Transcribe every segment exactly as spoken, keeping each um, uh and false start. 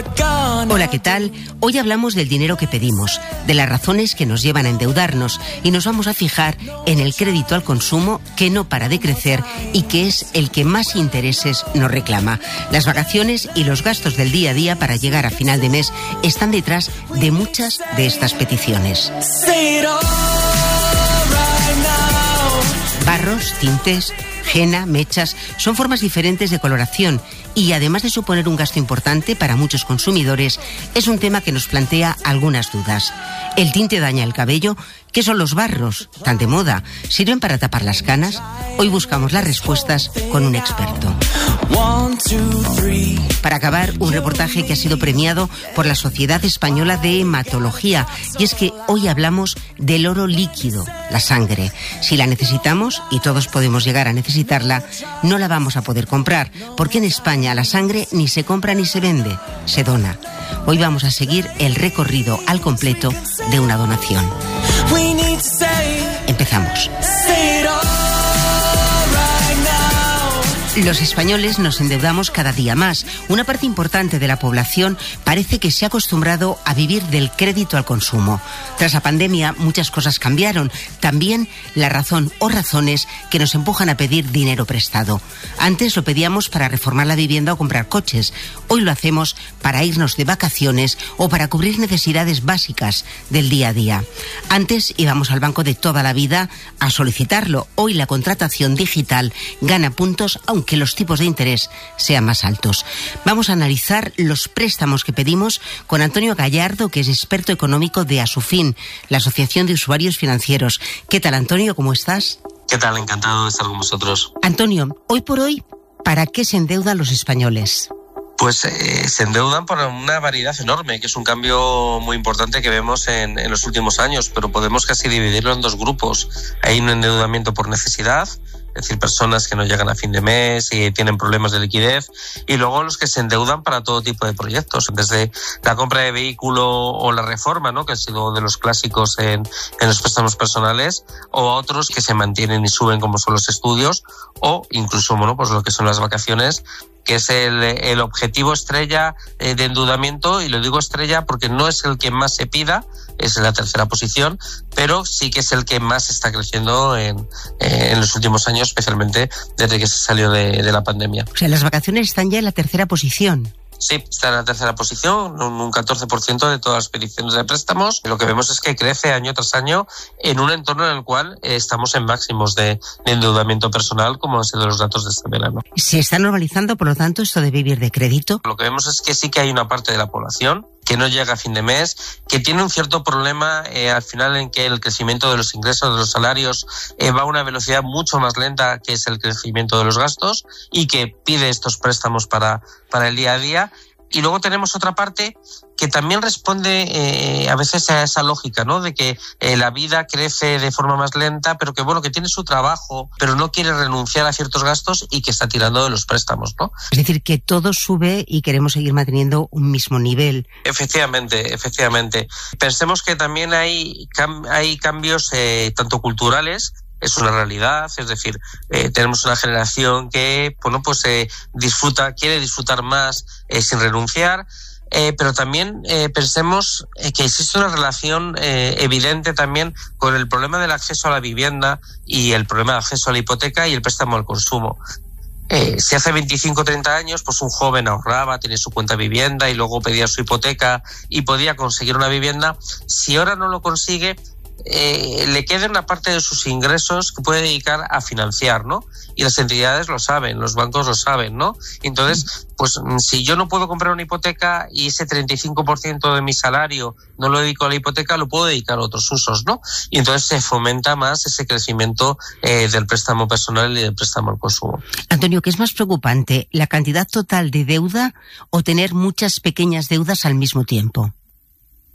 Hola, ¿qué tal? Hoy hablamos del dinero que pedimos, de las razones que nos llevan a endeudarnos y nos vamos a fijar en el crédito al consumo que no para de crecer y que es el que más intereses nos reclama. Las vacaciones y los gastos del día a día para llegar a final de mes están detrás de muchas de estas peticiones. Barros, tintes, henna, mechas, son formas diferentes de coloración y además de suponer un gasto importante para muchos consumidores, es un tema que nos plantea algunas dudas. ¿El tinte daña el cabello? ¿Qué son los barros, tan de moda? ¿Sirven para tapar las canas? Hoy buscamos las respuestas con un experto. Para acabar, un reportaje que ha sido premiado por la Sociedad Española de Hematología. Y es que hoy hablamos del oro líquido, la sangre. Si la necesitamos, y todos podemos llegar a necesitarla, no la vamos a poder comprar, porque en España la sangre ni se compra ni se vende, se dona. Hoy vamos a seguir el recorrido al completo de una donación. Empezamos. Los españoles nos endeudamos cada día más. Una parte importante de la población parece que se ha acostumbrado a vivir del crédito al consumo. Tras la pandemia, muchas cosas cambiaron. También la razón o razones que nos empujan a pedir dinero prestado. Antes lo pedíamos para reformar la vivienda o comprar coches. Hoy lo hacemos para irnos de vacaciones o para cubrir necesidades básicas del día a día. Antes íbamos al banco de toda la vida a solicitarlo. Hoy la contratación digital gana puntos aunque que los tipos de interés sean más altos. Vamos a analizar los préstamos que pedimos con Antonio Gallardo, que es experto económico de Asufin, la Asociación de Usuarios Financieros. ¿Qué tal, Antonio? ¿Cómo estás? ¿Qué tal? Encantado de estar con vosotros. Antonio, hoy por hoy, ¿para qué se endeudan los españoles? Pues eh, se endeudan por una variedad enorme, que es un cambio muy importante que vemos en, en los últimos años, pero podemos casi dividirlo en dos grupos. Hay un endeudamiento por necesidad, es decir, personas que no llegan a fin de mes y tienen problemas de liquidez, y luego los que se endeudan para todo tipo de proyectos, desde la compra de vehículo o la reforma, ¿no?, que ha sido de los clásicos en, en los préstamos personales, o a otros que se mantienen y suben, como son los estudios, o incluso, bueno, pues lo que son las vacaciones, que es el, el objetivo estrella eh, de endeudamiento, y lo digo estrella porque no es el que más se pida, es la tercera posición, pero sí que es el que más está creciendo en, eh, en los últimos años, especialmente desde que se salió de, de la pandemia. O sea, las vacaciones están ya en la tercera posición. Sí, está en la tercera posición, un catorce por ciento de todas las peticiones de préstamos. Lo que vemos es que crece año tras año en un entorno en el cual estamos en máximos de, de endeudamiento personal, como han sido los datos de este verano. ¿Se está normalizando, por lo tanto, esto de vivir de crédito? Lo que vemos es que sí que hay una parte de la población que no llega a fin de mes, que tiene un cierto problema eh, al final en que el crecimiento de los ingresos, de los salarios, eh, va a una velocidad mucho más lenta que es el crecimiento de los gastos, y que pide estos préstamos para, para el día a día. Y luego tenemos otra parte que también responde eh, a veces a esa lógica, ¿no?, de que eh, la vida crece de forma más lenta, pero que bueno, que tiene su trabajo, pero no quiere renunciar a ciertos gastos y que está tirando de los préstamos, ¿no? Es decir, que todo sube y queremos seguir manteniendo un mismo nivel. Efectivamente, efectivamente. Pensemos que también hay, cam- hay cambios eh, tanto culturales. Es una realidad, es decir, eh, tenemos una generación que, bueno, pues eh, disfruta, quiere disfrutar más eh, sin renunciar, eh, pero también eh, pensemos eh, que existe una relación eh, evidente también con el problema del acceso a la vivienda y el problema de acceso a la hipoteca y el préstamo al consumo. Eh, si hace veinticinco o treinta años, pues un joven ahorraba, tenía su cuenta de vivienda y luego pedía su hipoteca y podía conseguir una vivienda, si ahora no lo consigue, Eh, le queda una parte de sus ingresos que puede dedicar a financiar, ¿no? Y las entidades lo saben, los bancos lo saben, ¿no? Entonces, pues si yo no puedo comprar una hipoteca y ese treinta y cinco por ciento de mi salario no lo dedico a la hipoteca, lo puedo dedicar a otros usos, ¿no? Y entonces se fomenta más ese crecimiento eh, del préstamo personal y del préstamo al consumo. Antonio, ¿qué es más preocupante, la cantidad total de deuda o tener muchas pequeñas deudas al mismo tiempo?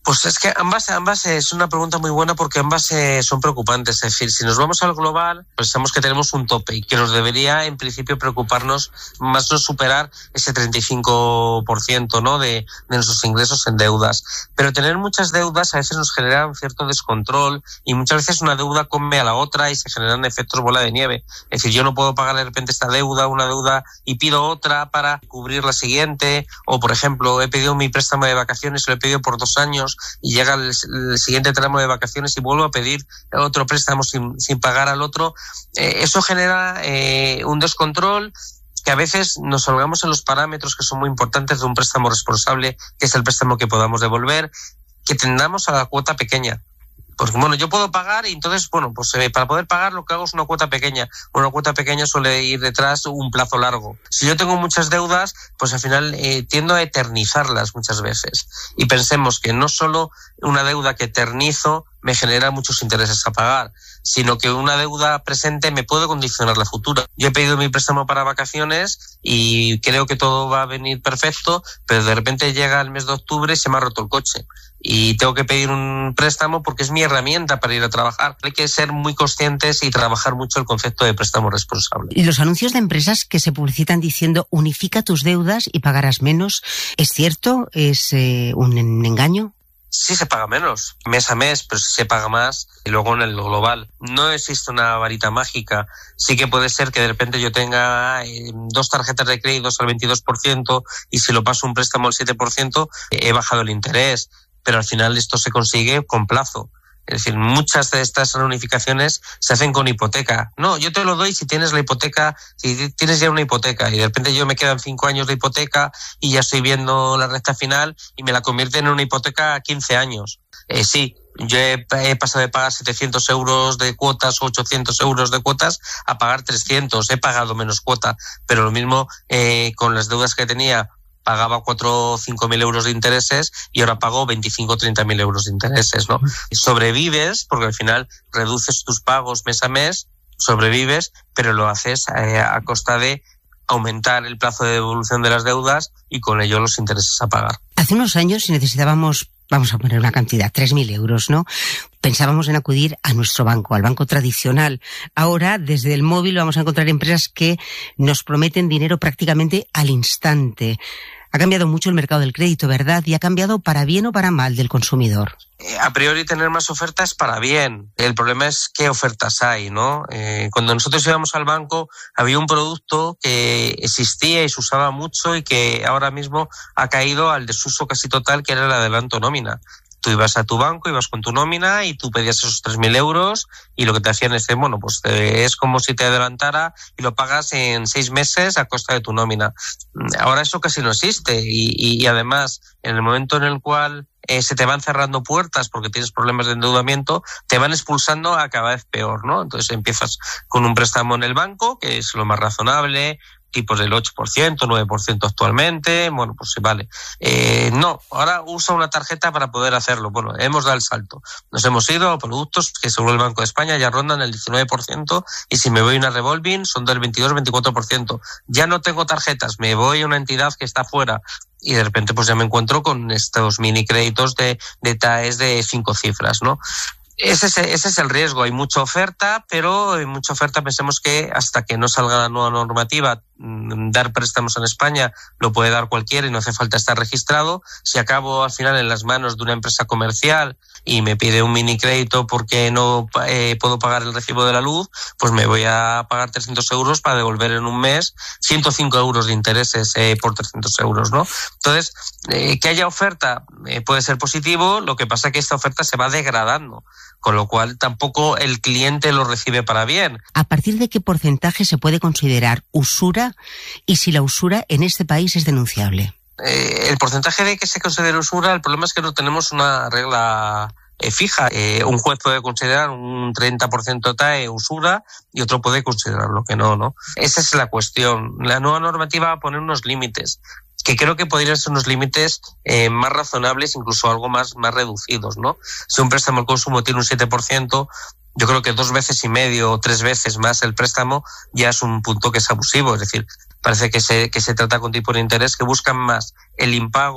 Pues es que ambas, ambas es una pregunta muy buena porque ambas eh, son preocupantes. Es decir, si nos vamos al global, pensamos que tenemos un tope y que nos debería en principio preocuparnos más no superar ese treinta y cinco por ciento, ¿no? de, de nuestros ingresos en deudas. Pero tener muchas deudas a veces nos genera un cierto descontrol y muchas veces una deuda come a la otra y se generan efectos bola de nieve. Es decir, yo no puedo pagar de repente esta deuda, una deuda y pido otra para cubrir la siguiente. O, por ejemplo, he pedido mi préstamo de vacaciones, lo he pedido por dos años y llega el, el siguiente tramo de vacaciones y vuelvo a pedir otro préstamo sin, sin pagar al otro. Eh, eso genera eh, un descontrol que a veces nos salgamos en los parámetros que son muy importantes de un préstamo responsable, que es el préstamo que podamos devolver, que tendamos a la cuota pequeña. Porque, bueno, yo puedo pagar y entonces, bueno, pues eh, para poder pagar lo que hago es una cuota pequeña. Una cuota pequeña suele ir detrás un plazo largo. Si yo tengo muchas deudas, pues al final eh, tiendo a eternizarlas muchas veces. Y pensemos que no solo una deuda que eternizo me genera muchos intereses a pagar, sino que una deuda presente me puede condicionar la futura. Yo he pedido mi préstamo para vacaciones y creo que todo va a venir perfecto, pero de repente llega el mes de octubre y se me ha roto el coche. Y tengo que pedir un préstamo porque es mi herramienta para ir a trabajar. Hay que ser muy conscientes y trabajar mucho el concepto de préstamo responsable. Y los anuncios de empresas que se publicitan diciendo unifica tus deudas y pagarás menos, ¿es cierto? ¿Es eh, un engaño? Sí se paga menos, mes a mes, pero sí se paga más. Y luego en el global no existe una varita mágica. Sí que puede ser que de repente yo tenga eh, dos tarjetas de crédito al veintidós por ciento y si lo paso un préstamo al siete por ciento eh, he bajado el interés. Pero al final esto se consigue con plazo. Es decir, muchas de estas reunificaciones se hacen con hipoteca. No, yo te lo doy si tienes la hipoteca, si tienes ya una hipoteca y de repente yo me quedan cinco años de hipoteca y ya estoy viendo la recta final y me la convierten en una hipoteca a quince años. Eh, sí, yo he, he pasado de pagar setecientos euros de cuotas o ochocientos euros de cuotas a pagar trescientos. He pagado menos cuota, pero lo mismo eh, con las deudas que tenía. Pagaba cuatro o cinco mil euros de intereses y ahora pago veinticinco o treinta mil euros de intereses, ¿no? Sobrevives porque al final reduces tus pagos mes a mes, sobrevives, pero lo haces eh, a costa de aumentar el plazo de devolución de las deudas y con ello los intereses a pagar. Hace unos años, si necesitábamos, vamos a poner una cantidad, tres mil euros, ¿no? Pensábamos en acudir a nuestro banco, al banco tradicional. Ahora, desde el móvil, vamos a encontrar empresas que nos prometen dinero prácticamente al instante. Ha cambiado mucho el mercado del crédito, ¿verdad? Y ha cambiado para bien o para mal del consumidor. A priori tener más ofertas para bien. El problema es qué ofertas hay, ¿no? Eh, cuando nosotros íbamos al banco había un producto que existía y se usaba mucho y que ahora mismo ha caído al desuso casi total, que era el adelanto nómina. Tú ibas a tu banco, ibas con tu nómina y tú pedías esos tres mil euros y lo que te hacían es, bueno, pues te, es como si te adelantara y lo pagas en seis meses a costa de tu nómina. Ahora eso casi no existe y, y, y además en el momento en el cual eh, se te van cerrando puertas porque tienes problemas de endeudamiento, te van expulsando a cada vez peor, ¿no? Entonces empiezas con un préstamo en el banco, que es lo más razonable, tipos del ocho por ciento, nueve por ciento actualmente, bueno, pues sí, vale. Eh, no, ahora usa una tarjeta para poder hacerlo. Bueno, hemos dado el salto. Nos hemos ido a productos que según el Banco de España ya rondan el diecinueve por ciento y si me voy a una revolving son del veintidós veinticuatro por ciento. Ya no tengo tarjetas, me voy a una entidad que está fuera y de repente pues ya me encuentro con estos mini créditos de, de T A Es de cinco cifras, ¿no? Ese es, ese es el riesgo. Hay mucha oferta, pero hay mucha oferta. Pensemos que hasta que no salga la nueva normativa, dar préstamos en España lo puede dar cualquiera y no hace falta estar registrado. Si acabo al final en las manos de una empresa comercial y me pide un mini crédito porque no eh, puedo pagar el recibo de la luz, pues me voy a pagar trescientos euros para devolver en un mes ciento cinco euros de intereses eh, por trescientos euros, ¿no? Entonces, eh, que haya oferta eh, puede ser positivo, lo que pasa es que esta oferta se va degradando, con lo cual tampoco el cliente lo recibe para bien. ¿A partir de qué porcentaje se puede considerar usura y si la usura en este país es denunciable? Eh, el porcentaje de que se considere usura, el problema es que no tenemos una regla eh, fija. Eh, un juez puede considerar un treinta por ciento T A E usura y otro puede considerarlo que no, ¿no? Esa es la cuestión. La nueva normativa va a poner unos límites que creo que podrían ser unos límites eh, más razonables, incluso algo más, más reducidos, ¿no? Si un préstamo al consumo tiene un siete por ciento, yo creo que dos veces y medio o tres veces más el préstamo ya es un punto que es abusivo. Es decir, parece que se, que se trata con tipos de interés que buscan más el impago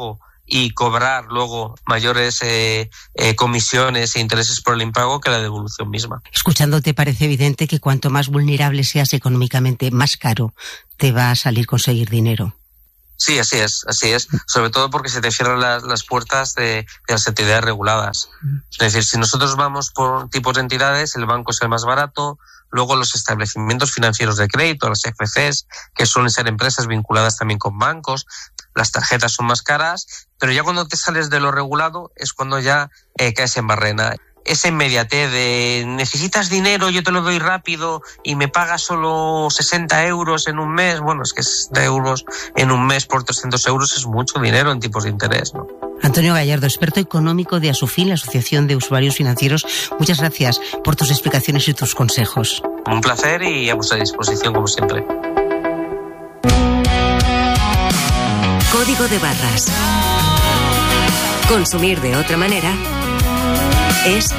y cobrar luego mayores eh, eh, comisiones e intereses por el impago que la devolución misma. Escuchándote parece evidente que cuanto más vulnerable seas económicamente, más caro te va a salir conseguir dinero. Sí, así es, así es. Sobre todo porque se te cierran las, las puertas de, de las entidades reguladas. Es decir, si nosotros vamos por tipos de entidades, el banco es el más barato, luego los establecimientos financieros de crédito, las F Cs, que suelen ser empresas vinculadas también con bancos, las tarjetas son más caras, pero ya cuando te sales de lo regulado es cuando ya eh, caes en barrena. Esa inmediatez de necesitas dinero, yo te lo doy rápido y me pagas solo sesenta euros en un mes. Bueno, es que sesenta euros en un mes por trescientos euros es mucho dinero en tipos de interés, ¿no? Antonio Gallardo, experto económico de Asufin, la Asociación de Usuarios Financieros. Muchas gracias por tus explicaciones y tus consejos. Un placer y a vuestra disposición como siempre. Código de barras. Consumir de otra manera es